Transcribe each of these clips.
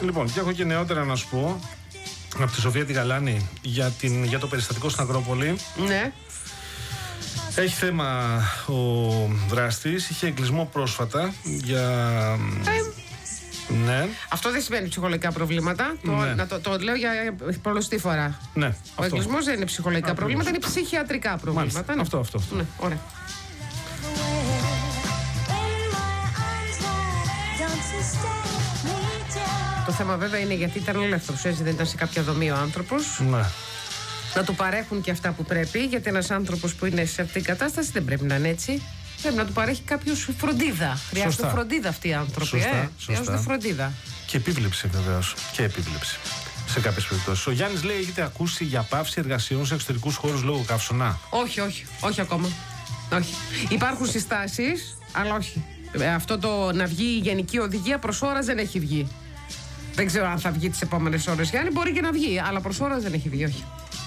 Λοιπόν, και έχω και νεότερα να σου πω από τη Σοφία τη Γαλάνη για το περιστατικό στην Ακρόπολη. Ναι. Έχει θέμα ο δράστης, είχε εγκλεισμό πρόσφατα για... Ναι. Αυτό δεν σημαίνει ψυχολογικά προβλήματα. Ναι. Το λέω για πολλωστή φορά. Ναι, ο εγκλισμός δεν είναι ψυχολογικά προβλήματα, είναι ψυχιατρικά προβλήματα. Ναι. Αυτό. Ναι, ωραία. Το θέμα βέβαια είναι γιατί ήταν ελεύθερος, έτσι δεν ήταν σε κάποια δομή ο άνθρωπος. Ναι. Να του παρέχουν και αυτά που πρέπει, γιατί ένας άνθρωπος που είναι σε αυτήν την κατάσταση δεν πρέπει να είναι έτσι. Πρέπει να του παρέχει κάποιος φροντίδα. Χρειάζεται φροντίδα αυτοί οι άνθρωποι. Σωστά. Χρειάζονται φροντίδα. Και επίβλεψη βεβαίως. Και επίβλεψη. Σε κάποιες περιπτώσεις. Ο Γιάννης λέει: έχετε ακούσει για πάυση εργασιών σε εξωτερικούς χώρους λόγω καύσωνα? Όχι ακόμα. Όχι. Υπάρχουν συστάσεις, αλλά όχι. Αυτό το να βγει η γενική οδηγία προς ώρας δεν έχει βγει. Δεν ξέρω αν θα βγει τις επόμενες ώρες, Γιάννη. Μπορεί και να βγει, αλλά προς ώρας δεν έχει βγει, όχι.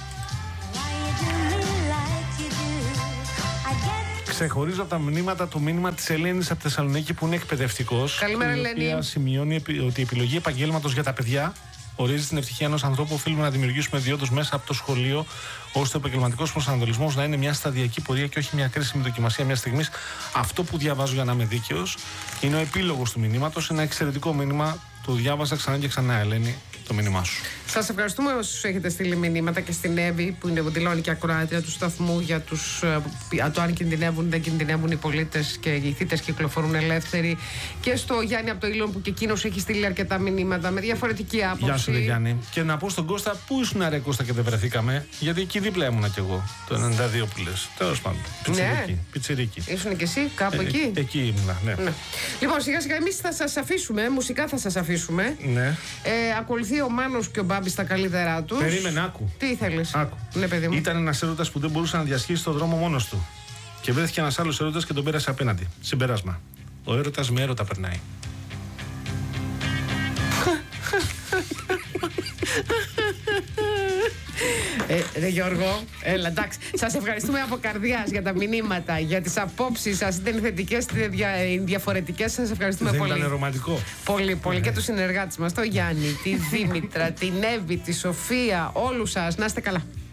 Ξεχωρίζω από τα μηνύματα το μήνυμα της Ελένης από Θεσσαλονίκη που είναι εκπαιδευτικός. Καλημέρα, Ελένη. Η οποία σημειώνει ότι η επιλογή επαγγέλματος για τα παιδιά ορίζει την ευτυχία ενός ανθρώπου. Οφείλουμε να δημιουργήσουμε διόντως μέσα από το σχολείο, ώστε ο επαγγελματικός προσανατολισμός να είναι μια σταδιακή πορεία και όχι μια κρίσιμη δοκιμασία μια στιγμή. Αυτό που διαβάζω, για να είμαι δίκαιος, είναι ο επίλογος του μηνύματος. Ένα εξαιρετικό μήνυμα. Το διάβασα ξανά και ξανά, Ελένη, το μήνυμά σου. Σας ευχαριστούμε όσους έχετε στείλει μηνύματα και στην Εύη που δηλώνει και ακροάτρια του σταθμού για το αν κινδυνεύουν ή δεν κινδυνεύουν οι πολίτες και οι θύτες κυκλοφορούν ελεύθεροι. Και στο Γιάννη από το Ήλον που και εκείνος έχει στείλει αρκετά μηνύματα με διαφορετική άποψη. Γεια σου, Γιάννη. Και να πω στον Κώστα, πού ήσουν, ρε Κώστα, και δεν βρεθήκαμε? Γιατί εκεί δίπλα ήμουνα κι εγώ, το 92 που λες. Τέλος πάντων. Πιτσιρίκι. Ήσουν κι εσύ κάπου εκεί? Εκεί ήμουνα, ναι. Λοιπόν, σιγά σιγά εμείς θα σας αφήσουμε, μουσικά θα σας αφήσουμε. Ναι. Ακολουθεί ο Μάνος και ο Μπάμπης στα καλύτερά τους. Περίμενε, άκου. Τι θέλεις? Άκου. Ναι, παιδί μου. Ήταν ένας έρωτας που δεν μπορούσε να διασχίσει τον δρόμο μόνος του. Και βρέθηκε ένας άλλος έρωτας και τον πέρασε απέναντι. Συμπέρασμα: ο έρωτας με έρωτα περνάει. Ρε Γιώργο, έλα, εντάξει. Σας ευχαριστούμε από καρδιάς για τα μηνύματα, για τις απόψεις σας. Είτε είναι θετικές είτε διαφορετικές. Σας ευχαριστούμε πολύ. Δεν ήταν ρομαντικό? Πολύ. Και τους συνεργάτες μας, τον Γιάννη, τη Δήμητρα, την Εύη, τη Σοφία, όλους σας. Να είστε καλά.